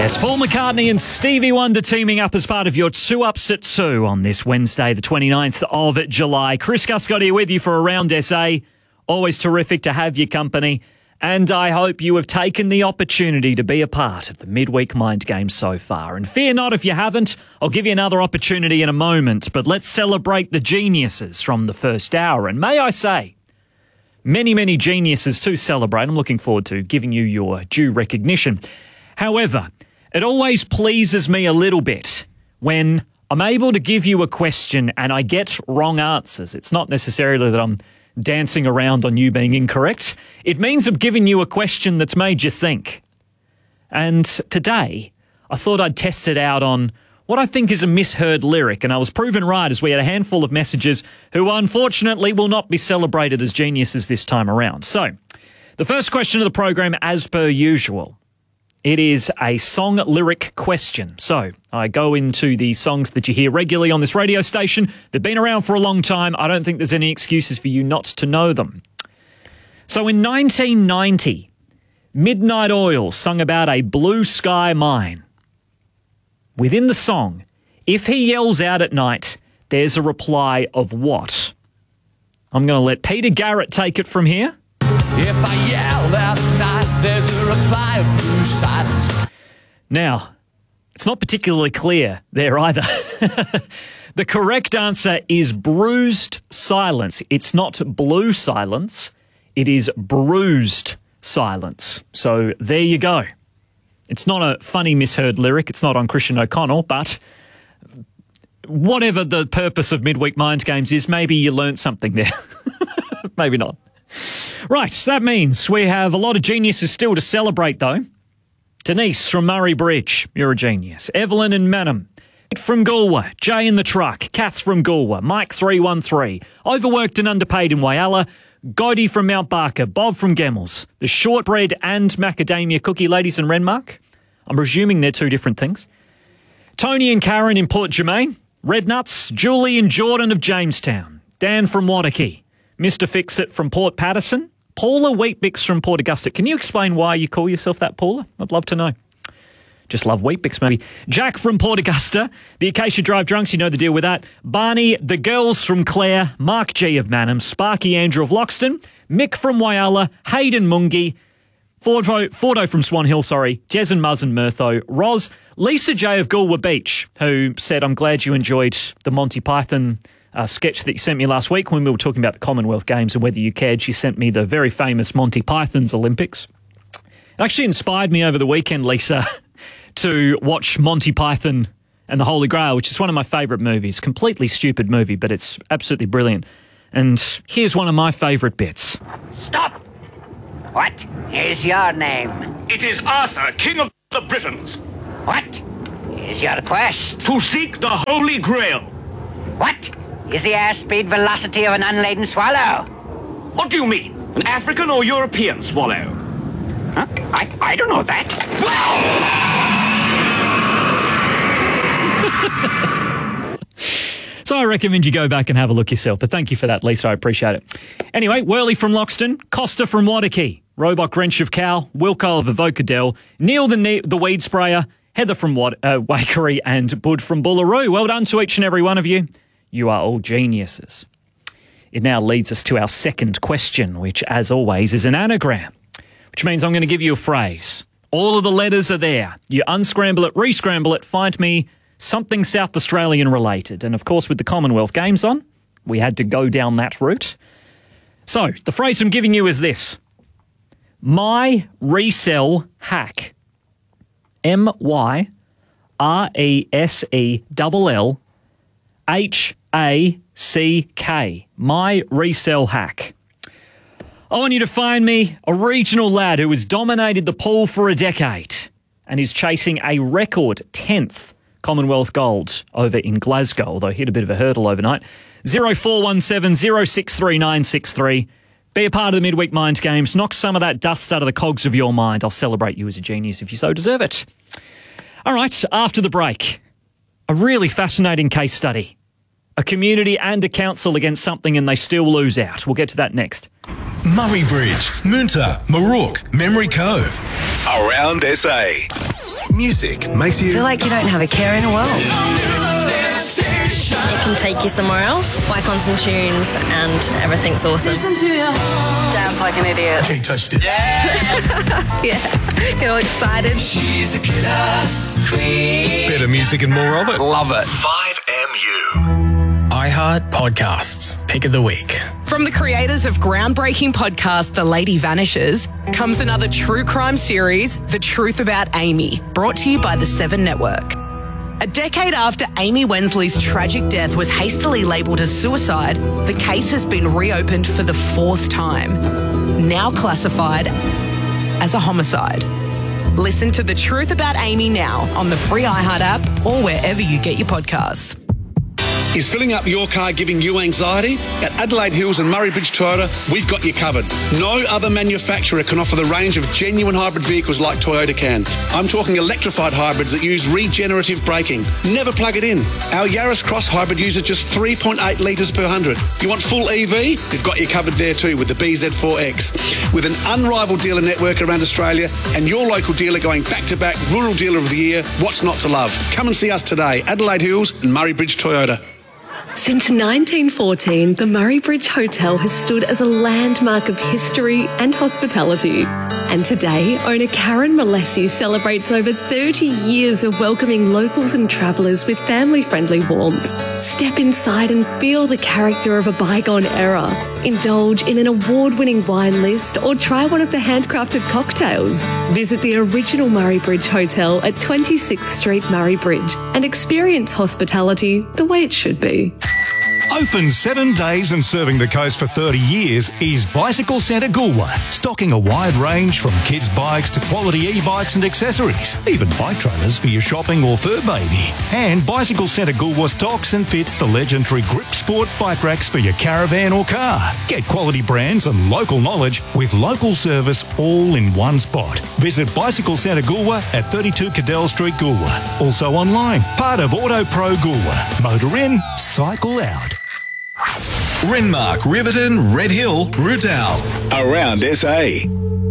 Yes, Paul McCartney and Stevie Wonder teaming up as part of your 2 Ups at 2 on this Wednesday, the 29th of July. Chris Guscott here with you for Around SA. Always terrific to have your company. And I hope you have taken the opportunity to be a part of the midweek mind game so far. And fear not if you haven't, I'll give you another opportunity in a moment. But let's celebrate the geniuses from the first hour. And may I say, many, many geniuses to celebrate. I'm looking forward to giving you your due recognition. However, it always pleases me a little bit when I'm able to give you a question and I get wrong answers. It's not necessarily that I'm dancing around on you being incorrect. It means I'm giving you a question that's made you think. And today, I thought I'd test it out on what I think is a misheard lyric, and I was proven right as we had a handful of messages who unfortunately will not be celebrated as geniuses this time around. So, the first question of the program, as per usual, it is a song lyric question. So I go into the songs that you hear regularly on this radio station. They've been around for a long time. I don't think there's any excuses for you not to know them. So in 1990, Midnight Oil sung about a blue sky mine. Within the song, if he yells out at night, there's a reply of what? I'm going to let Peter Garrett take it from here. If I yell out at night, there's a reply of blue silence. Now, it's not particularly clear there either. The correct answer is bruised silence. It's not blue silence. It is bruised silence. So there you go. It's not a funny misheard lyric. It's not on Christian O'Connell, but whatever the purpose of Midweek Mind Games is, maybe you learnt something there. Maybe not. Right, that means we have a lot of geniuses still to celebrate, though. Denise from Murray Bridge, you're a genius. Evelyn in Manham. From Goolwa. Jay in the truck. Kath from Goolwa. Mike 313. Overworked and underpaid in Whyalla. Goddie from Mount Barker. Bob from Gemmels. The shortbread and macadamia cookie ladies in Renmark. I'm presuming they're two different things. Tony and Karen in Port Germain. Red Nuts. Julie and Jordan of Jamestown. Dan from Waterkey. Mr. Fix-It from Port Patterson. Paula Wheatbix from Port Augusta. Can you explain why you call yourself that, Paula? I'd love to know. Just love Wheatbix, maybe. Jack from Port Augusta. The Acacia Drive Drunks, you know the deal with that. Barney, the girls from Clare. Mark G of Manham. Sparky Andrew of Loxton. Mick from Whyalla. Hayden Mungi. Fordo from Swan Hill, Jez and Muzz and Murtho. Roz. Lisa J of Goolwa Beach, who said, I'm glad you enjoyed the Monty Python sketch that you sent me last week when we were talking about the Commonwealth Games and whether you cared. She sent me the very famous Monty Python's Olympics. It actually inspired me over the weekend, Lisa, to watch Monty Python and the Holy Grail, which is one of my favourite movies. Completely stupid movie, but it's absolutely brilliant. And here's one of my favourite bits. Stop! What is your name? It is Arthur, King of the Britons. What is your quest? To seek the Holy Grail. What is the airspeed velocity of an unladen swallow? What do you mean? An African or European swallow? Huh? I don't know that. So I recommend you go back and have a look yourself. But thank you for that, Lisa. I appreciate it. Anyway, Worley from Loxton, Costa from Waterkey, Robot Grench of Cow, Wilco of Evocadell, Neil the Weed Sprayer, Heather from Waikery, and Bud from Bullaroo. Well done to each and every one of you. You are all geniuses. It now leads us to our second question, which, as always, is an anagram, which means I'm going to give you a phrase. All of the letters are there. You unscramble it, rescramble it, find me something South Australian related. And, of course, with the Commonwealth Games on, we had to go down that route. So, the phrase I'm giving you is this. My resell hack. MYRESELLHACK. My resell hack. I want you to find me a regional lad who has dominated the pool for a decade and is chasing a record 10th Commonwealth gold over in Glasgow, although hit a bit of a hurdle overnight. 0417 063963. Be a part of the Midweek Mind Games. Knock some of that dust out of the cogs of your mind. I'll celebrate you as a genius if you so deserve it. All right, after the break, a really fascinating case study. A community and a council against something and they still lose out. We'll get to that next. Murray Bridge, Moonta, Marook, Memory Cove. Around SA. Music makes you feel like you don't have a care in the world. It can take you somewhere else. Whack on some tunes and everything's awesome. Dance like an idiot. Can't touch this. Yeah, get all excited. She's a killer queen. Better music and more of it. Love it. 5MU. iHeart Podcasts. Pick of the Week. From the creators of groundbreaking podcast The Lady Vanishes comes another true crime series, The Truth About Amy, brought to you by the 7 Network. A decade after Amy Wensley's tragic death was hastily labelled as suicide, the case has been reopened for the 4th time, now classified as a homicide. Listen to The Truth About Amy now on the free iHeart app or wherever you get your podcasts. Is filling up your car giving you anxiety? At Adelaide Hills and Murray Bridge Toyota, we've got you covered. No other manufacturer can offer the range of genuine hybrid vehicles like Toyota can. I'm talking electrified hybrids that use regenerative braking. Never plug it in. Our Yaris Cross hybrid uses just 3.8 litres per 100. You want full EV? We've got you covered there too with the BZ4X. With an unrivaled dealer network around Australia and your local dealer going back-to-back Rural Dealer of the Year, what's not to love? Come and see us today, Adelaide Hills and Murray Bridge Toyota. Since 1914, the Murray Bridge Hotel has stood as a landmark of history and hospitality. And today, owner Karen Malesi celebrates over 30 years of welcoming locals and travellers with family-friendly warmth. Step inside and feel the character of a bygone era. Indulge in an award-winning wine list or try one of the handcrafted cocktails. Visit the original Murray Bridge Hotel at 26th Street, Murray Bridge, and experience hospitality the way it should be. Open 7 days and serving the coast for 30 years is Bicycle Centre Goolwa, stocking a wide range from kids' bikes to quality e-bikes and accessories, even bike trailers for your shopping or fur baby. And Bicycle Centre Goolwa stocks and fits the legendary Grip Sport bike racks for your caravan or car. Get quality brands and local knowledge with local service all in one spot. Visit Bicycle Centre Goolwa at 32 Cadell Street, Goolwa. Also online, part of Auto Pro Goolwa. Motor in, cycle out. Renmark, Riverton, Red Hill, Rudall. Around SA.